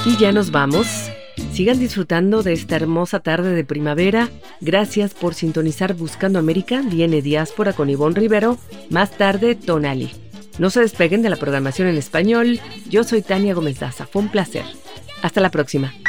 Y ya nos vamos. Sigan disfrutando de esta hermosa tarde de primavera. Gracias por sintonizar Buscando América. Viene Diáspora con Ivonne Rivero. Más tarde, Tonali. No se despeguen de la programación en español. Yo soy Tania Gómez Daza. Fue un placer. Hasta la próxima.